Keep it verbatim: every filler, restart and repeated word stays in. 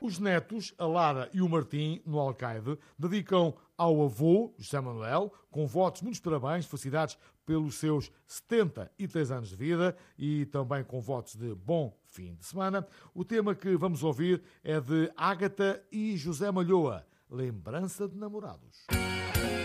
Os netos, a Lara e o Martim, no Alcaide, dedicam ao avô, José Manuel, com votos, muitos parabéns, felicidades pelos seus setenta e três anos de vida e também com votos de bom fim de semana. O tema que vamos ouvir é de Ágata e José Malhoa, Lembrança de Namorados.